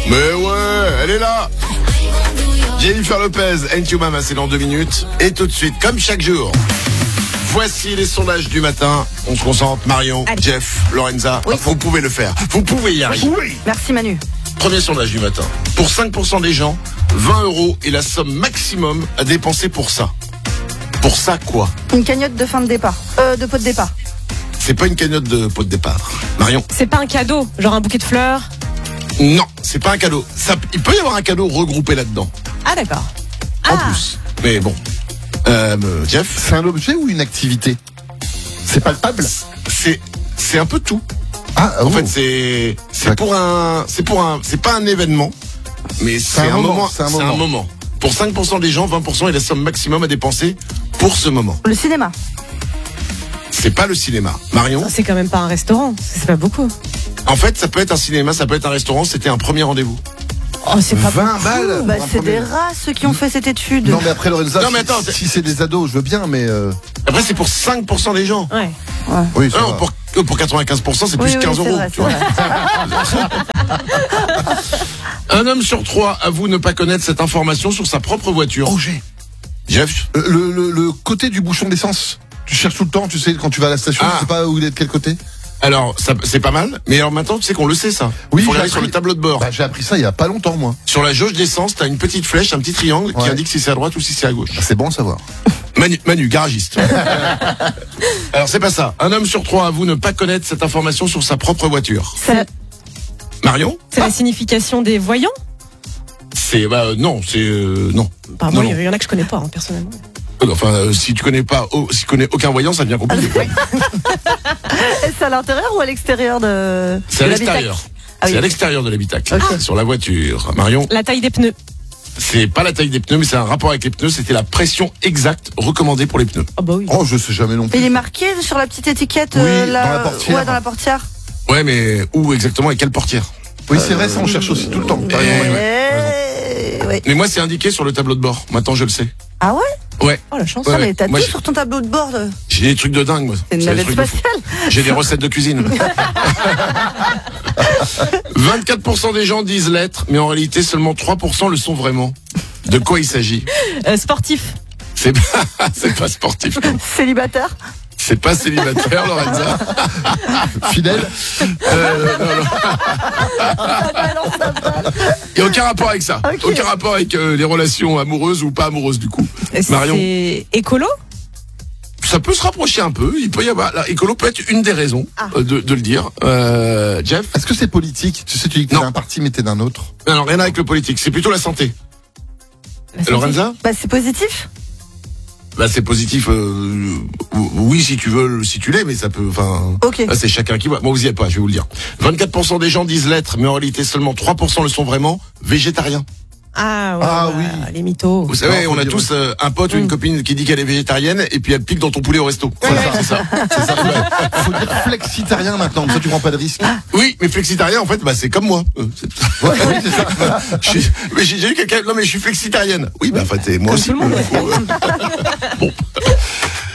Mais ouais, elle est là. Jennifer Lopez, Ain't You Mama, c'est dans 2 minutes. Et tout de suite, comme chaque jour, voici les sondages du matin. On se concentre, Marion, Allez. Jeff, Lorenza. Oui. Vous pouvez le faire. Vous pouvez y arriver. Oui. Merci Manu. Premier sondage du matin. Pour 5% des gens, 20 € est la somme maximum à dépenser pour ça. Pour ça, quoi? Une cagnotte de fin de départ. De pot de départ. C'est pas une cagnotte de pot de départ. Marion? C'est pas un cadeau, genre un bouquet de fleurs. Non, c'est pas un cadeau. Il peut y avoir un cadeau regroupé là-dedans. Ah d'accord. En plus. Mais bon. Jeff? C'est un objet ou une activité? C'est palpable? C'est un peu tout. En fait, c'est pas un événement, mais c'est un moment. C'est un moment. Pour 5% des gens, 20% est la somme maximum à dépenser pour ce moment. Le cinéma. C'est pas le cinéma. Marion? C'est quand même pas un restaurant, c'est pas beaucoup. En fait, ça peut être un cinéma, ça peut être un restaurant, c'était un premier rendez-vous. Oh, c'est pas 20 balles. Bah, pour un c'est premier- des rats ceux qui ont fait cette étude. Non mais après Lorenza, Non, mais attends, si c'est des ados, je veux bien, mais Après, c'est pour 5% des gens. Ouais. oui. ça Non, va. pour 95%, c'est Oui, plus oui, 15 c'est €. vrai, tu vois. Un homme sur 3 avoue ne pas connaître cette information sur sa propre voiture. Roger. Jeff? Le côté du bouchon d'essence. Tu cherches tout le temps, tu sais, quand tu vas à la station, tu sais pas où il est de quel côté. Alors, c'est pas mal, mais alors maintenant, tu sais qu'on le sait, ça. Oui, Il faut j'ai regarder sur appris. le tableau de bord. Bah, j'ai appris ça il y a pas longtemps, moi. Sur la jauge d'essence, t'as une petite flèche, un petit triangle qui Ouais. indique si c'est à droite ou si c'est à gauche. C'est bon à savoir. Manu, garagiste. Alors, c'est pas ça. Un homme sur 3 avoue ne pas connaître cette information sur sa propre voiture. Marion? C'est la signification des voyants. Non, non. Bah, Non, moi, non. il y en a que je connais pas, personnellement. Enfin, si tu connais aucun voyant, ça devient compliqué. C'est à l'intérieur ou à l'extérieur de C'est à de l'extérieur. l'habitacle? Ah oui. C'est à l'extérieur de l'habitacle. Ok. Sur la voiture. Marion? La taille des pneus. C'est pas la taille des pneus, mais c'est un rapport avec les pneus. C'était la pression exacte recommandée pour les pneus. Oh bah oui. Oh, je sais jamais non Et plus. il est marqué sur la petite étiquette Oui, là, dans la portière. Ouais, dans la portière. Ouais, mais où exactement et quelle portière? Oui, c'est vrai, ça on cherche aussi tout le temps. T'as raison, ouais, ouais. Ouais. Mais moi, c'est indiqué sur le tableau de bord. Maintenant, je le sais. Ah ouais? Ouais. Oh la chance. Ouais, Ah, mais t'as Moi, tout j'ai- sur ton tableau de bord. J'ai des trucs de dingue, moi. C'est une J'ai des navette trucs de fou. spatiale. J'ai des recettes de cuisine. 24% des gens disent l'être, mais en réalité, seulement 3% le sont vraiment. De quoi il s'agit? Sportif. C'est pas sportif. Célibataire. C'est pas célibataire, Lorenza. Fidèle. Il n'y a aucun rapport avec ça. Ok. Aucun rapport avec les relations amoureuses ou pas amoureuses, du coup. Marion? C'est écolo. Ça peut se rapprocher un peu. Il peut y avoir. Écolo peut être une des raisons de le dire. Jeff? Est-ce que c'est politique? Tu sais, tu dis que t'es Non. d'un parti, mais t'es d'un autre. Non, rien avec le politique. C'est plutôt la santé. Lorenza? Bah, c'est positif. Bah, c'est positif. Oui, si tu veux, si tu l'es, mais ça peut. Enfin. Ok. Là, c'est chacun qui voit. Moi, vous y êtes pas. Je vais vous le dire. 24% des gens disent l'être, mais en réalité, seulement 3% le sont vraiment. Végétariens. Ah ouais. Ah ouais, oui. Les mythos. Vous savez, Non, faut on a dire, tous un pote ou une copine qui dit qu'elle est végétarienne et puis elle pique dans ton poulet au resto. C'est ça. C'est ça. Faut dire flexitarien maintenant, comme ça tu prends pas de risque. Oui, mais flexitarien, en fait, bah, c'est comme moi. Ouais, oui, c'est ça. Mais j'ai eu quelqu'un. Non, mais je suis flexitarienne. Oui, bah, en fait, c'est moi Comme aussi. tout le monde, ouais. Bon.